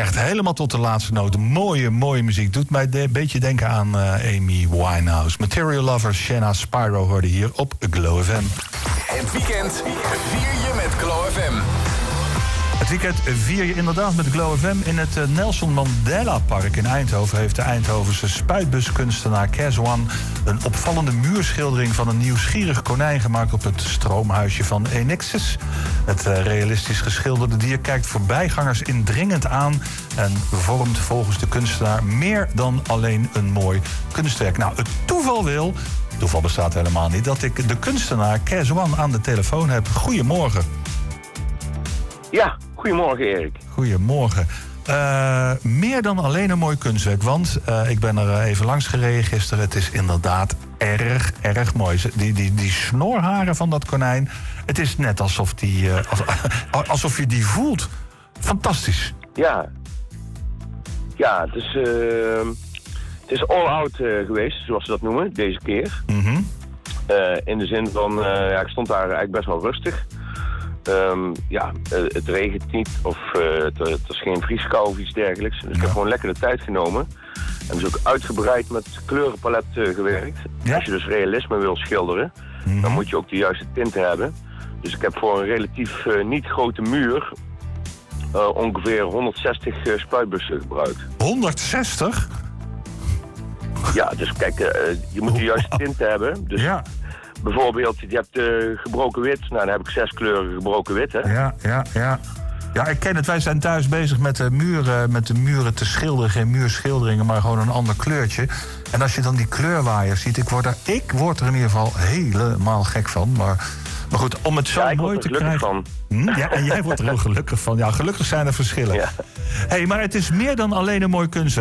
Echt helemaal tot de laatste noot. Mooie muziek. Doet mij een beetje denken aan Amy Winehouse. Material Lover, Shanna Spyro hoorde hier op Glow FM. Het weekend vier je met Glow FM. Het weekend vier je inderdaad met Glow FM. In het Nelson Mandela Park in Eindhoven heeft de Eindhovense spuitbuskunstenaar Keswan een opvallende muurschildering van een nieuwsgierig konijn gemaakt op het stroomhuisje van Enixis. Het realistisch geschilderde dier kijkt voorbijgangers indringend aan en vormt volgens de kunstenaar meer dan alleen een mooi kunstwerk. Nou, het toeval bestaat helemaal niet, dat ik de kunstenaar Keswan aan de telefoon heb. Goedemorgen. Ja, goedemorgen Erik. Goedemorgen. Meer dan alleen een mooi kunstwerk, want ik ben er even langs gereden gisteren. Het is inderdaad erg mooi. Die snorharen van dat konijn, het is net alsof alsof je die voelt. Fantastisch. Ja, het is all-out geweest, zoals ze dat noemen, deze keer. Mm-hmm. In de zin van, ik stond daar eigenlijk best wel rustig. Het regent niet of het is geen vrieskou of iets dergelijks. Dus ik heb gewoon lekker de tijd genomen. En dus ook uitgebreid met kleurenpalet gewerkt. Ja. Als je dus realisme wil schilderen, dan moet je ook de juiste tinten hebben. Dus ik heb voor een relatief niet grote muur ongeveer 160 spuitbussen gebruikt. 160? Ja, dus kijk, je moet de juiste tinten hebben. Dus ja. Bijvoorbeeld, je hebt gebroken wit. Nou, dan heb ik 6 kleuren gebroken wit, hè? Ja. Ja, ik ken het. Wij zijn thuis bezig met de muren te schilderen. Geen muurschilderingen, maar gewoon een ander kleurtje. En als je dan die kleurwaaiers ziet, ik word er in ieder geval helemaal gek van. Maar goed, om het zo mooi te krijgen. Van. Ja, en jij wordt er heel gelukkig van. Ja, gelukkig zijn er verschillen. Ja. Maar het is meer dan alleen een mooi kunstwerk.